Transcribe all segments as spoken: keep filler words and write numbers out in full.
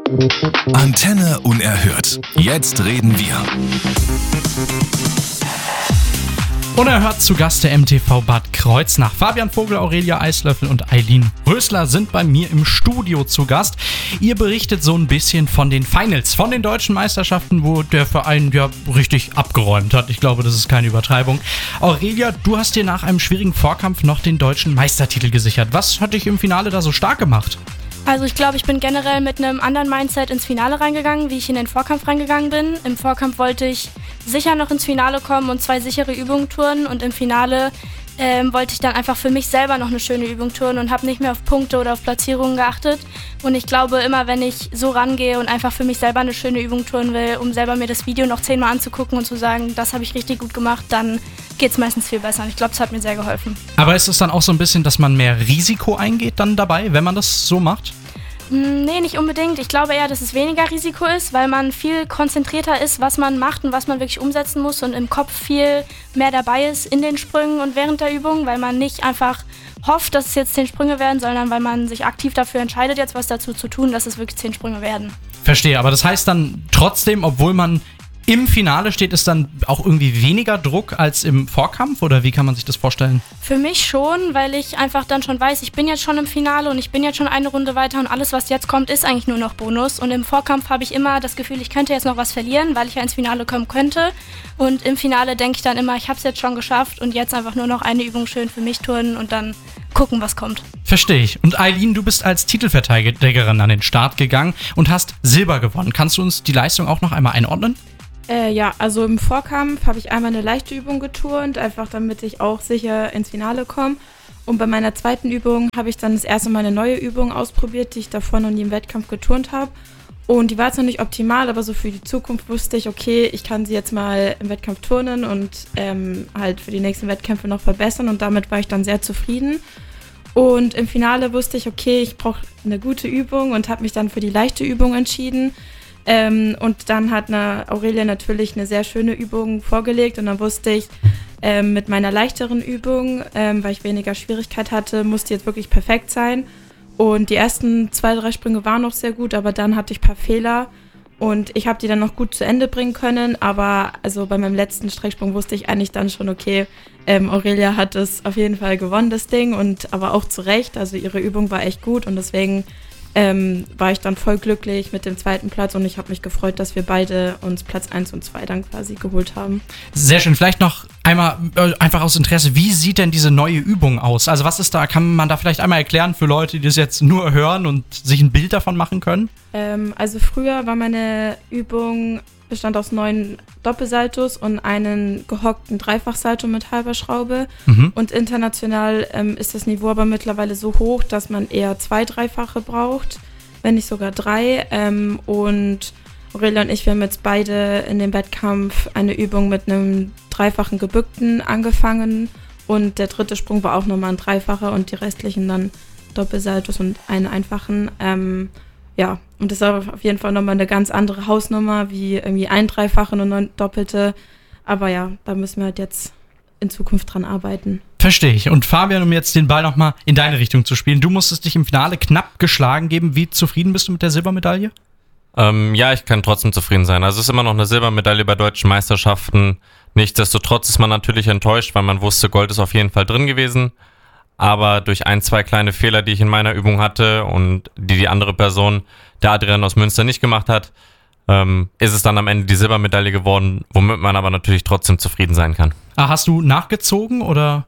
Antenne unerhört. Jetzt reden wir. Unerhört zu Gast der M T V Bad Kreuznach. Fabian Vogel, Aurelia Eislöffel und Eileen Rösler sind bei mir im Studio zu Gast. Ihr berichtet so ein bisschen von den Finals, von den deutschen Meisterschaften, wo der Verein ja richtig abgeräumt hat. Ich glaube, das ist keine Übertreibung. Aurelia, du hast dir nach einem schwierigen Vorkampf noch den deutschen Meistertitel gesichert. Was hat dich im Finale da so stark gemacht? Also ich glaube, ich bin generell mit einem anderen Mindset ins Finale reingegangen, wie ich in den Vorkampf reingegangen bin. Im Vorkampf wollte ich sicher noch ins Finale kommen und zwei sichere Übungen turnen. Und im Finale ähm, wollte ich dann einfach für mich selber noch eine schöne Übung turnen und habe nicht mehr auf Punkte oder auf Platzierungen geachtet. Und ich glaube, immer wenn ich so rangehe und einfach für mich selber eine schöne Übung turnen will, um selber mir das Video noch zehnmal anzugucken und zu sagen, das habe ich richtig gut gemacht, dann geht es meistens viel besser. Und ich glaube, das hat mir sehr geholfen. Aber ist es dann auch so ein bisschen, dass man mehr Risiko eingeht dann dabei, wenn man das so macht? Nee, nicht unbedingt. Ich glaube eher, dass es weniger Risiko ist, weil man viel konzentrierter ist, was man macht und was man wirklich umsetzen muss und im Kopf viel mehr dabei ist in den Sprüngen und während der Übung, weil man nicht einfach hofft, dass es jetzt zehn Sprünge werden, sondern weil man sich aktiv dafür entscheidet, jetzt was dazu zu tun, dass es wirklich zehn Sprünge werden. Verstehe, aber das heißt dann trotzdem, obwohl man im Finale steht, ist dann auch irgendwie weniger Druck als im Vorkampf, oder wie kann man sich das vorstellen? Für mich schon, weil ich einfach dann schon weiß, ich bin jetzt schon im Finale und ich bin jetzt schon eine Runde weiter und alles, was jetzt kommt, ist eigentlich nur noch Bonus. Und im Vorkampf habe ich immer das Gefühl, ich könnte jetzt noch was verlieren, weil ich ja ins Finale kommen könnte. Und im Finale denke ich dann immer, ich habe es jetzt schon geschafft und jetzt einfach nur noch eine Übung schön für mich turnen und dann gucken, was kommt. Verstehe ich. Und Eileen, du bist als Titelverteidigerin an den Start gegangen und hast Silber gewonnen. Kannst du uns die Leistung auch noch einmal einordnen? Äh, ja, also im Vorkampf habe ich einmal eine leichte Übung geturnt, einfach damit ich auch sicher ins Finale komme. Und bei meiner zweiten Übung habe ich dann das erste Mal eine neue Übung ausprobiert, die ich davor noch nie im Wettkampf geturnt habe. Und die war jetzt noch nicht optimal, aber so für die Zukunft wusste ich, okay, ich kann sie jetzt mal im Wettkampf turnen und ähm, halt für die nächsten Wettkämpfe noch verbessern. Und damit war ich dann sehr zufrieden. Und im Finale wusste ich, okay, ich brauche eine gute Übung und habe mich dann für die leichte Übung entschieden. Ähm, und dann hat eine Aurelia natürlich eine sehr schöne Übung vorgelegt und dann wusste ich, ähm, mit meiner leichteren Übung, ähm, weil ich weniger Schwierigkeit hatte, musste jetzt wirklich perfekt sein. Und die ersten zwei, drei Sprünge waren noch sehr gut, aber dann hatte ich ein paar Fehler und ich habe die dann noch gut zu Ende bringen können. Aber also bei meinem letzten Strecksprung wusste ich eigentlich dann schon, okay, ähm, Aurelia hat es auf jeden Fall gewonnen, das Ding, und aber auch zu Recht. Also ihre Übung war echt gut und deswegen Ähm, war ich dann voll glücklich mit dem zweiten Platz und ich habe mich gefreut, dass wir beide uns Platz eins und zwei dann quasi geholt haben. Sehr schön. Vielleicht noch einmal äh, einfach aus Interesse, wie sieht denn diese neue Übung aus? Also was ist da, kann man da vielleicht einmal erklären für Leute, die das jetzt nur hören und sich ein Bild davon machen können? Ähm, also früher war meine Übung, bestand aus neun Doppelsaltos und einen gehockten Dreifachsalto mit halber Schraube. Mhm. Und international ähm, ist das Niveau aber mittlerweile so hoch, dass man eher zwei Dreifache braucht, wenn nicht sogar drei. Ähm, und Aurelia und ich, wir haben jetzt beide in dem Wettkampf eine Übung mit einem dreifachen Gebückten angefangen. Und der dritte Sprung war auch nochmal ein Dreifacher und die restlichen dann Doppelsaltos und einen einfachen. Ähm, Ja, und das ist aber auf jeden Fall nochmal eine ganz andere Hausnummer, wie irgendwie ein Dreifachen und ein Doppelte. Aber ja, da müssen wir halt jetzt in Zukunft dran arbeiten. Verstehe ich. Und Fabian, um jetzt den Ball nochmal in deine Richtung zu spielen, du musstest dich im Finale knapp geschlagen geben. Wie zufrieden bist du mit der Silbermedaille? Ähm, ja, ich kann trotzdem zufrieden sein. Also es ist immer noch eine Silbermedaille bei deutschen Meisterschaften. Nichtsdestotrotz ist man natürlich enttäuscht, weil man wusste, Gold ist auf jeden Fall drin gewesen. Aber durch ein, zwei kleine Fehler, die ich in meiner Übung hatte und die die andere Person, der Adrian aus Münster, nicht gemacht hat, ähm, ist es dann am Ende die Silbermedaille geworden, womit man aber natürlich trotzdem zufrieden sein kann. Ah, hast du nachgezogen oder?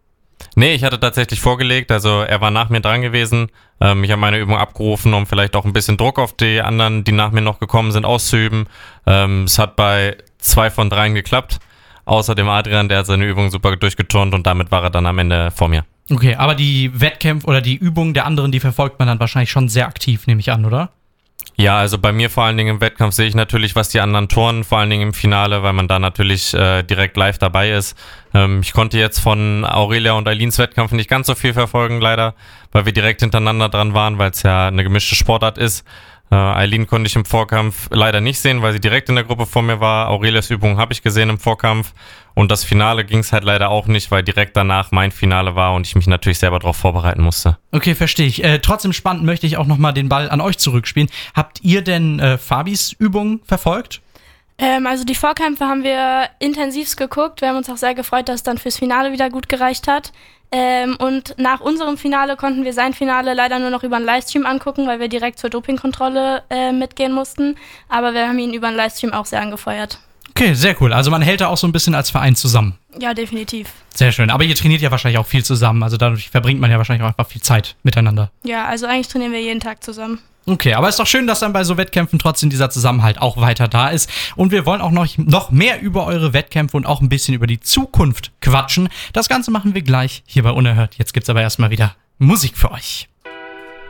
Nee, ich hatte tatsächlich vorgelegt, also er war nach mir dran gewesen. Ähm, ich habe meine Übung abgerufen, um vielleicht auch ein bisschen Druck auf die anderen, die nach mir noch gekommen sind, auszuüben. Ähm, es hat bei zwei von dreien geklappt, außer dem Adrian, der hat seine Übung super durchgeturnt und damit war er dann am Ende vor mir. Okay, aber die Wettkämpfe oder die Übungen der anderen, die verfolgt man dann wahrscheinlich schon sehr aktiv, nehme ich an, oder? Ja, also bei mir vor allen Dingen im Wettkampf sehe ich natürlich, was die anderen turnen, vor allen Dingen im Finale, weil man da natürlich äh, direkt live dabei ist. Ähm, ich konnte jetzt von Aurelia und Eileens Wettkampf nicht ganz so viel verfolgen, leider, weil wir direkt hintereinander dran waren, weil es ja eine gemischte Sportart ist. Äh, Eileen konnte ich im Vorkampf leider nicht sehen, weil sie direkt in der Gruppe vor mir war. Aurelias Übung habe ich gesehen im Vorkampf. Und das Finale ging es halt leider auch nicht, weil direkt danach mein Finale war und ich mich natürlich selber darauf vorbereiten musste. Okay, verstehe ich. Äh, trotzdem spannend möchte ich auch nochmal den Ball an euch zurückspielen. Habt ihr denn äh, Fabis Übung verfolgt? Ähm, also die Vorkämpfe haben wir intensivst geguckt. Wir haben uns auch sehr gefreut, dass es dann fürs Finale wieder gut gereicht hat. Ähm, und nach unserem Finale konnten wir sein Finale leider nur noch über einen Livestream angucken, weil wir direkt zur Dopingkontrolle äh, mitgehen mussten. Aber wir haben ihn über einen Livestream auch sehr angefeuert. Okay, sehr cool. Also man hält da auch so ein bisschen als Verein zusammen. Ja, definitiv. Sehr schön. Aber ihr trainiert ja wahrscheinlich auch viel zusammen. Also dadurch verbringt man ja wahrscheinlich auch einfach viel Zeit miteinander. Ja, also eigentlich trainieren wir jeden Tag zusammen. Okay, aber ist doch schön, dass dann bei so Wettkämpfen trotzdem dieser Zusammenhalt auch weiter da ist. Und wir wollen auch noch, noch mehr über eure Wettkämpfe und auch ein bisschen über die Zukunft quatschen. Das Ganze machen wir gleich hier bei Unerhört. Jetzt gibt's aber erstmal wieder Musik für euch.